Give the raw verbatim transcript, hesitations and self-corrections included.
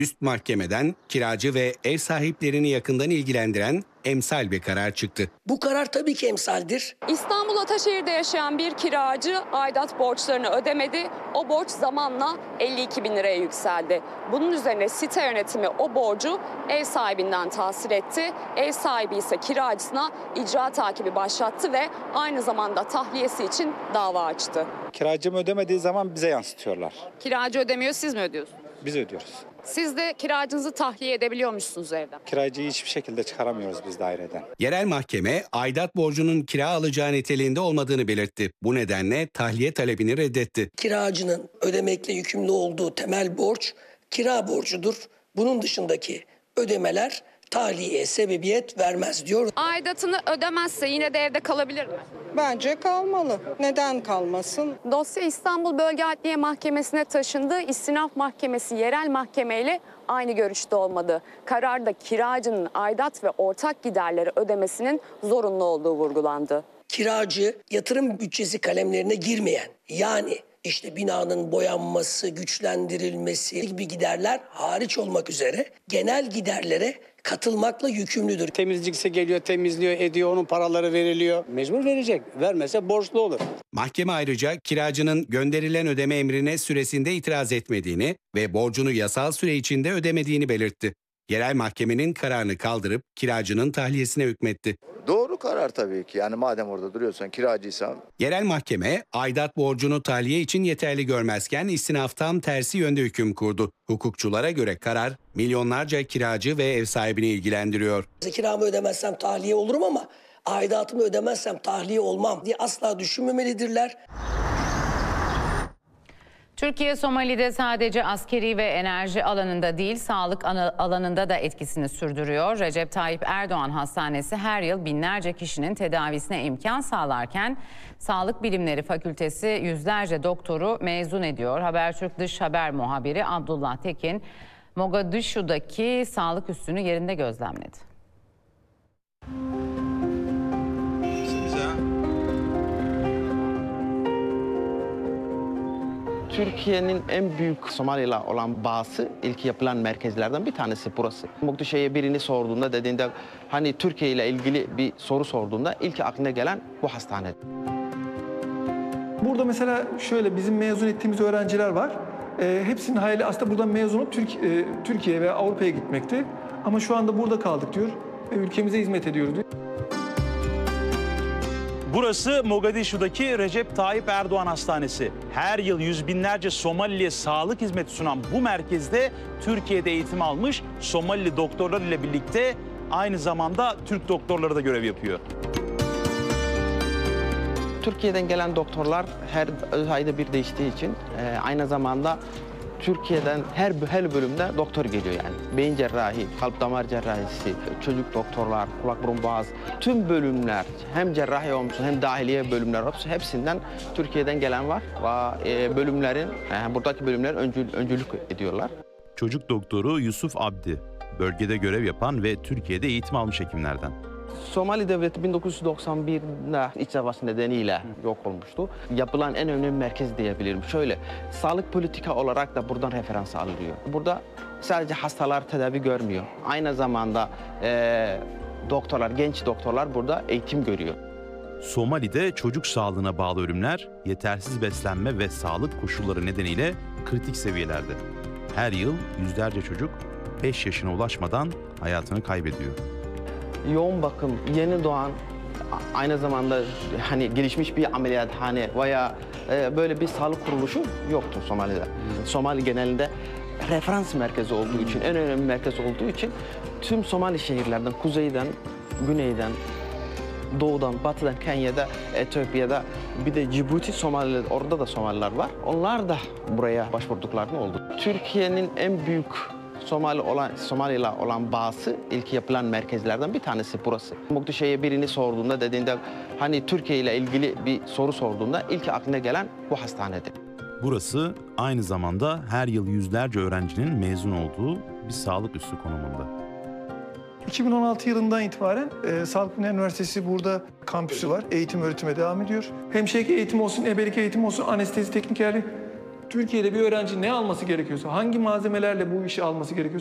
Üst mahkemeden kiracı ve ev sahiplerini yakından ilgilendiren emsal bir karar çıktı. Bu karar tabii ki emsaldir. İstanbul Ataşehir'de yaşayan bir kiracı aidat borçlarını ödemedi. O borç zamanla elli iki bin liraya yükseldi. Bunun üzerine site yönetimi o borcu ev sahibinden tahsil etti. Ev sahibi ise kiracısına icra takibi başlattı ve aynı zamanda tahliyesi için dava açtı. Kiracım ödemediği zaman bize yansıtıyorlar. Kiracı ödemiyor, siz mi ödüyorsunuz? Biz ödüyoruz. Siz de kiracınızı tahliye edebiliyormuşsunuz evden. Kiracıyı hiçbir şekilde çıkaramıyoruz biz daireden. Yerel mahkeme aidat borcunun kira alacağı niteliğinde olmadığını belirtti. Bu nedenle tahliye talebini reddetti. Kiracının ödemekle yükümlü olduğu temel borç kira borcudur. Bunun dışındaki ödemeler tahliyeye sebebiyet vermez diyor. Aidatını ödemezse yine de evde kalabilir mi? Bence kalmalı. Neden kalmasın? Dosya İstanbul Bölge Adliye Mahkemesi'ne taşındı. İstinaf Mahkemesi yerel mahkemeyle aynı görüşte olmadı. Kararda kiracının aidat ve ortak giderleri ödemesinin zorunlu olduğu vurgulandı. Kiracı yatırım bütçesi kalemlerine girmeyen, yani işte binanın boyanması, güçlendirilmesi gibi giderler hariç olmak üzere genel giderlere katılmakla yükümlüdür. Temizlikse geliyor, temizliyor, ediyor, onun paraları veriliyor. Mecbur verecek. Vermese borçlu olur. Mahkeme ayrıca kiracının gönderilen ödeme emrine süresinde itiraz etmediğini ve borcunu yasal süre içinde ödemediğini belirtti. Yerel mahkemenin kararını kaldırıp kiracının tahliyesine hükmetti. Doğru karar tabii ki. Yani madem orada duruyorsan, kiracıysan. Yerel mahkeme aidat borcunu tahliye için yeterli görmezken istinaf tam tersi yönde hüküm kurdu. Hukukçulara göre karar milyonlarca kiracı ve ev sahibini ilgilendiriyor. Kiramı ödemezsem tahliye olurum ama aidatımı ödemezsem tahliye olmam diye asla düşünmemelidirler. Türkiye, Somali'de sadece askeri ve enerji alanında değil, sağlık alanında da etkisini sürdürüyor. Recep Tayyip Erdoğan Hastanesi her yıl binlerce kişinin tedavisine imkan sağlarken Sağlık Bilimleri Fakültesi yüzlerce doktoru mezun ediyor. Habertürk Dış Haber muhabiri Abdullah Tekin, Mogadishu'daki sağlık üssünü yerinde gözlemledi. Türkiye'nin en büyük Somali'yle olan bağısı ilk yapılan merkezlerden bir tanesi burası. Mogadishu'ya birini sorduğunda dediğinde hani Türkiye ile ilgili bir soru sorduğunda ilk aklına gelen bu hastane. Burada mesela şöyle bizim mezun ettiğimiz öğrenciler var. E, hepsinin hayali aslında buradan mezun olup Türk, e, Türkiye ve Avrupa'ya gitmekti. Ama şu anda burada kaldık diyor ve ülkemize hizmet ediyoruz diyor. Burası Mogadishu'daki Recep Tayyip Erdoğan Hastanesi. Her yıl yüz binlerce Somalili'ye sağlık hizmeti sunan bu merkezde Türkiye'de eğitim almış Somalili doktorlar ile birlikte aynı zamanda Türk doktorları da görev yapıyor. Türkiye'den gelen doktorlar her ayda bir değiştiği için e, aynı zamanda Türkiye'den her her bölümde doktor geliyor yani. Beyin cerrahi, kalp damar cerrahisi, çocuk doktorlar, kulak burun boğaz, tüm bölümler hem cerrahi olmuşsun hem dahiliye bölümler hepsinden Türkiye'den gelen var ve bölümlerin yani buradaki bölümler öncül, öncülük ediyorlar. Çocuk doktoru Yusuf Abdi, bölgede görev yapan ve Türkiye'de eğitim almış hekimlerden. Somali Devleti bin dokuz yüz doksan bir'de iç savaşı nedeniyle yok olmuştu. Yapılan en önemli merkez diyebilirim. Şöyle, sağlık politika olarak da buradan referans alınıyor. Burada sadece hastalar tedavi görmüyor. Aynı zamanda e, doktorlar, genç doktorlar burada eğitim görüyor. Somali'de çocuk sağlığına bağlı ölümler, yetersiz beslenme ve sağlık koşulları nedeniyle kritik seviyelerde. Her yıl yüzlerce çocuk beş yaşına ulaşmadan hayatını kaybediyor. Yoğun bakım, yeni doğan, aynı zamanda hani gelişmiş bir ameliyathane veya e, böyle bir sağlık kuruluşu yoktur Somali'de. Hmm. Somali genelinde referans merkezi olduğu için, en önemli merkez olduğu için tüm Somali şehirlerden, kuzeyden, güneyden, doğudan, batıdan, Kenya'da, Etiyopya'da bir de Cibuti, Somaliler, orada da Somaliler var. Onlar da buraya başvurduklarını oldu. Türkiye'nin en büyük Somali olan Somali'yle olan bağısı ilk yapılan merkezlerden bir tanesi burası. Mogadishu'ya birini sorduğunda dediğinde hani Türkiye ile ilgili bir soru sorduğunda ilk aklına gelen bu hastanedir. Burası aynı zamanda her yıl yüzlerce öğrencinin mezun olduğu bir sağlık üssü konumunda. iki bin on altı yılından itibaren e, Sağlık Bilimleri Üniversitesi burada kampüsü var. Eğitim öğretime devam ediyor. Hemşirelik eğitimi olsun, ebelik eğitimi olsun, anestezi teknikerliği Türkiye'de bir öğrenci ne alması gerekiyorsa, hangi malzemelerle bu işi alması gerekiyorsa